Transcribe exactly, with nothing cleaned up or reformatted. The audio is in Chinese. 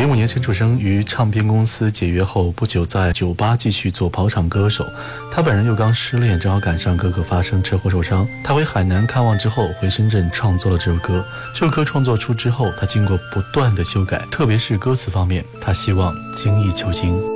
零五年陈楚生与唱片公司解约后，不久在酒吧继续做跑场歌手。他本人又刚失恋，正好赶上哥哥发生车祸受伤。他回海南看望之后，回深圳创作了这首歌。这首歌创作出之后，他经过不断的修改，特别是歌词方面，他希望精益求精。